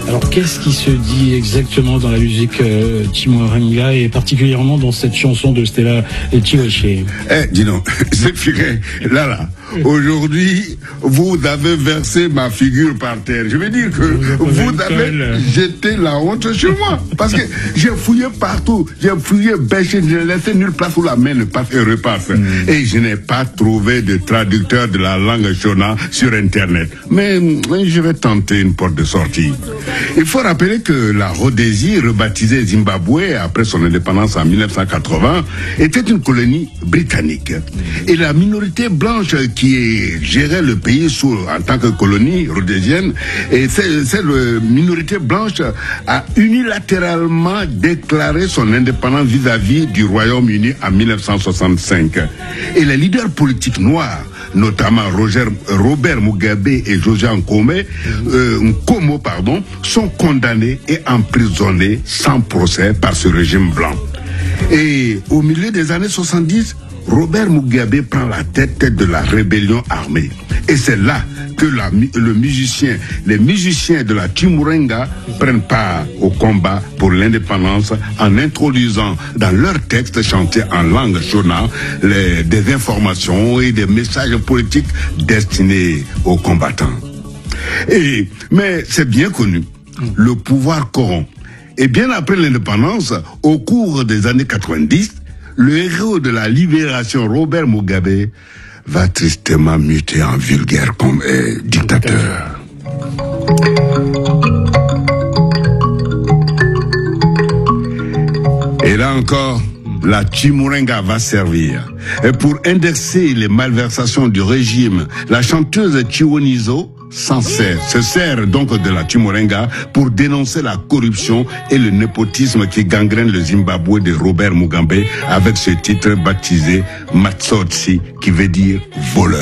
Alors, qu'est-ce qui se dit exactement dans la musique Chimurenga et particulièrement dans cette chanson de Stella Chiweche? Dis donc, Zéphirin, là, aujourd'hui, vous avez versé ma figure par terre. Je veux dire que vous avez jeté la honte sur moi. Parce que j'ai fouillé partout, j'ai fouillé, bêché, je n'ai laissé nulle place où la main ne passe et repasse. Et je n'ai pas trouvé de traducteur de la langue Shona sur Internet. Mais je vais tenter une porte de sortie. Il faut rappeler que la Rhodésie, rebaptisée Zimbabwe après son indépendance en 1980, était une colonie britannique. Et la minorité blanche qui gérait le pays en tant que colonie rhodésienne, et cette minorité blanche a unilatéralement déclaré son indépendance vis-à-vis du Royaume-Uni en 1965. Et les leaders politiques noirs, notamment Robert Mugabe et Josiah Nkomo, sont condamnés et emprisonnés sans procès par ce régime blanc. Et au milieu des années 70, Robert Mugabe prend la tête de la rébellion armée. Et c'est là que les musiciens de la Chimurenga prennent part au combat pour l'indépendance en introduisant dans leurs textes chantés en langue Shona des informations et des messages politiques destinés aux combattants. Mais c'est bien connu, le pouvoir corrompt. Et bien après l'indépendance, au cours des années 90, le héros de la libération, Robert Mugabe, va tristement muter en vulgaire dictateur. Et là encore, la Chimurenga va servir. Et pour indexer les malversations du régime, la chanteuse Chiwonizo se sert donc de la Chimurenga pour dénoncer la corruption et le népotisme qui gangrène le Zimbabwe de Robert Mugabe avec ce titre baptisé Matsotsi, qui veut dire voleur.